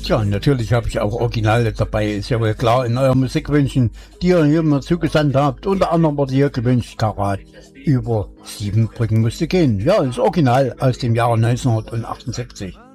Tja, natürlich habe ich auch Originale dabei, ist ja wohl klar, in euren Musikwünschen, die ihr hier mir zugesandt habt. Unter anderem wurde hier gewünscht, Karat, über 7 Brücken musste gehen. Ja, das Original aus dem Jahre 1978.